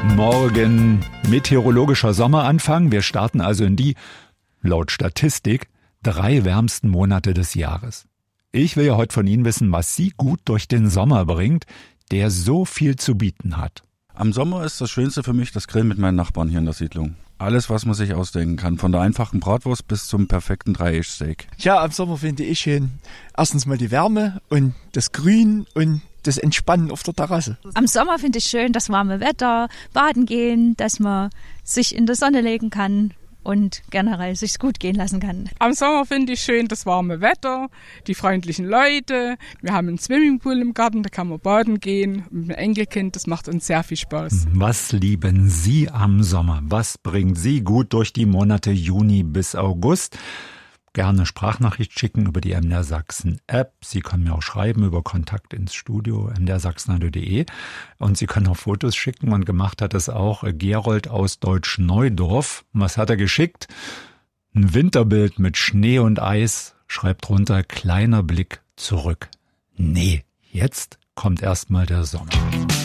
Morgen meteorologischer Sommeranfang. Wir starten also in die, laut Statistik, 3 wärmsten Monate des Jahres. Ich will ja heute von Ihnen wissen, was Sie gut durch den Sommer bringt, der so viel zu bieten hat. Am Sommer ist das Schönste für mich das Grillen mit meinen Nachbarn hier in der Siedlung. Alles, was man sich ausdenken kann, von der einfachen Bratwurst bis zum perfekten Dreiischsteak. Ja, am Sommer finde ich schön. Erstens mal die Wärme und das Grün und das Entspannen auf der Terrasse. Am Sommer finde ich schön das warme Wetter, baden gehen, dass man sich in der Sonne legen kann und generell sich's gut gehen lassen kann. Am Sommer finde ich schön das warme Wetter, die freundlichen Leute. Wir haben einen Swimmingpool im Garten, da kann man baden gehen mit dem Enkelkind. Das macht uns sehr viel Spaß. Was lieben Sie am Sommer? Was bringt Sie gut durch die Monate Juni bis August? Gerne Sprachnachricht schicken über die MDR Sachsen App. Sie können mir auch schreiben über Kontakt ins Studio mdrsachsenradio.de und Sie können auch Fotos schicken und gemacht hat es auch Gerold aus Deutsch-Neudorf. Was hat er geschickt? Ein Winterbild mit Schnee und Eis, schreibt drunter kleiner Blick zurück. Nee, jetzt kommt erstmal der Sommer.